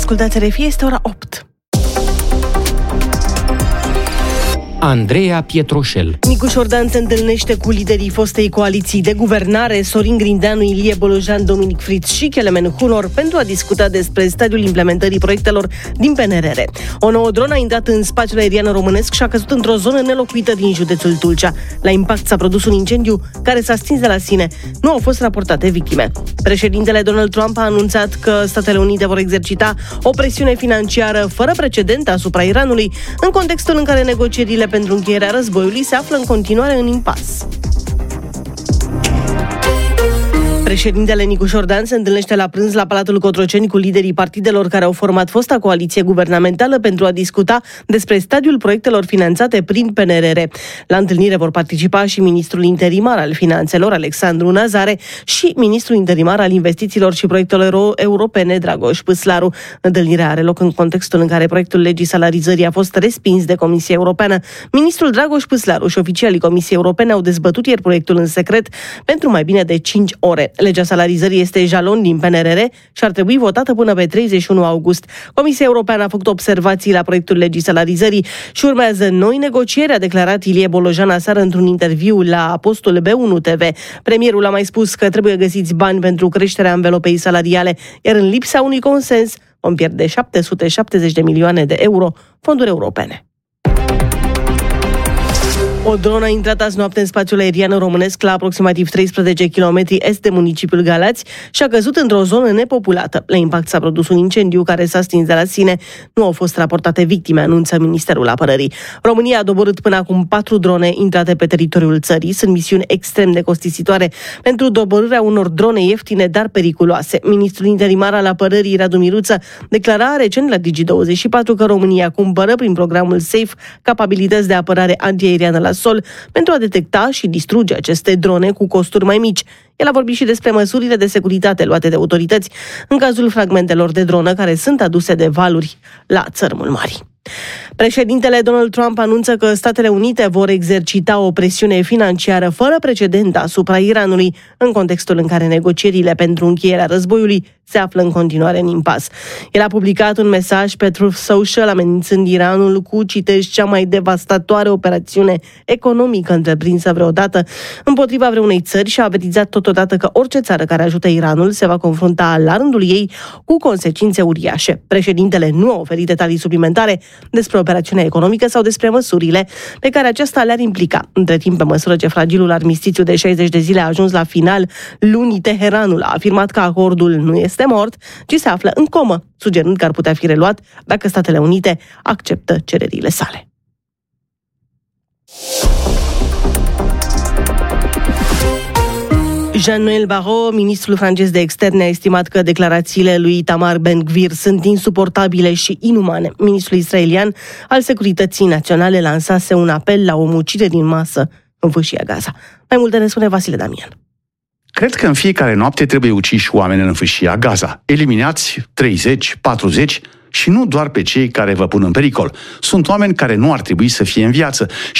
Ascultați RFI, este ora 8. Andreea Pietroșel. Nicu Șordan se întâlnește cu liderii fostei coaliții de guvernare, Sorin Grindeanu, Ilie Bolojan, Dominic Fritz și Kelemen Hunor, pentru a discuta despre stadiul implementării proiectelor din PNRR. O nouă dronă a intrat în spațiul aerian românesc și a căzut într-o zonă nelocuită din județul Tulcea. La impact s-a produs un incendiu care s-a stins de la sine. Nu au fost raportate victime. Președintele Donald Trump a anunțat că Statele Unite vor exercita o presiune financiară fără precedent asupra Iranului, în contextul în care negocierile pentru încheierea războiului se află în continuare în impas. Președintele Nicu Șordan se întâlnește la prânz la Palatul Cotroceni cu liderii partidelor care au format fosta coaliție guvernamentală pentru a discuta despre stadiul proiectelor finanțate prin PNRR. La întâlnire vor participa și ministrul interimar al finanțelor, Alexandru Nazare, și ministrul interimar al investițiilor și proiectelor europene, Dragoș Păslaru. Întâlnirea are loc în contextul în care proiectul legii salarizării a fost respins de Comisia Europeană. Ministrul Dragoș Păslaru și oficialii Comisiei Europene au dezbătut ieri proiectul în secret pentru mai bine de 5 ore. Legea salarizării este jalon din PNRR și ar trebui votată până pe 31 august. Comisia Europeană a făcut observații la proiectul legii salarizării și urmează noi negocieri, a declarat Ilie Bolojan aseară într-un interviu la postul B1 TV. Premierul a mai spus că trebuie găsiți bani pentru creșterea anvelopei salariale, iar în lipsa unui consens vom pierde 770 de milioane de euro fonduri europene. O dronă a intrat azi noapte în spațiul aerian românesc la aproximativ 13 km est de municipiul Galați și a căzut într-o zonă nepopulată. La impact s-a produs un incendiu care s-a stins de la sine. Nu au fost raportate victime, anunță Ministerul Apărării. România a doborât până acum 4 drone intrate pe teritoriul țării. Sunt misiuni extrem de costisitoare pentru doborârea unor drone ieftine, dar periculoase. Ministrul interimar al Apărării, Radu Miruță, declara recent la Digi24 că România cumpără prin programul SAFE capabilități de apărare antiaeriană la sol pentru a detecta și distruge aceste drone cu costuri mai mici. El a vorbit și despre măsurile de securitate luate de autorități în cazul fragmentelor de dronă care sunt aduse de valuri la țărmul mari. Președintele Donald Trump anunță că Statele Unite vor exercita o presiune financiară fără precedent asupra Iranului, în contextul în care negocierile pentru încheierea războiului se află în continuare în impas. El a publicat un mesaj pe Truth Social amenințând Iranul cu, citez, cea mai devastatoare operațiune economică întreprinsă vreodată împotriva vreunei țări și a avertizat totodată că orice țară care ajută Iranul se va confrunta la rândul ei cu consecințe uriașe. Președintele nu a oferit detalii suplimentare despre operațiunea economică sau despre măsurile pe care aceasta le-ar implica. Între timp, pe măsură ce fragilul armistițiu de 60 de zile a ajuns la final, luni Teheranul a afirmat că acordul nu este mort, ci se află în comă, sugerând că ar putea fi reluat dacă Statele Unite acceptă cererile sale. Jean-Noël Barrot, ministrul francez de externe, a estimat că declarațiile lui Itamar Ben-Gvir sunt insuportabile și inumane. Ministrul israelian al Securității Naționale lansase un apel la omucidere din masă în fâșia Gaza. Mai multe ne spune Vasile Damian. Cred că în fiecare noapte trebuie uciși oameni în fâșia Gaza. Eliminați 30, 40 și nu doar pe cei care vă pun în pericol. Sunt oameni care nu ar trebui să fie în viață